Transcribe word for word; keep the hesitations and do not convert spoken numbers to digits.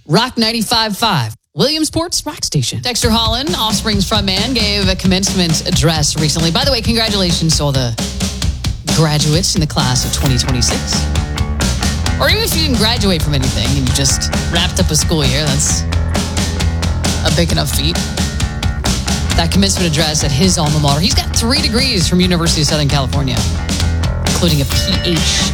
Rock ninety-five point five, Williamsport's rock station. Dexter Holland, Offspring's frontman, gave a commencement address recently. By the way, congratulations to all the graduates in the class of twenty twenty-six. Or even if you didn't graduate from anything and you just wrapped up a school year, that's a big enough feat. That commencement address at his alma mater. He's got three degrees from University of Southern California, including a P H